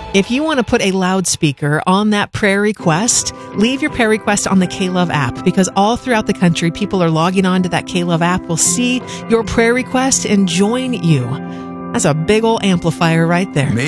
If you want to put a loudspeaker on that prayer request, leave your prayer request on the K-Love app, because all throughout the country, people are logging on to that K-Love app, will see your prayer request and join you. That's a big old amplifier right there.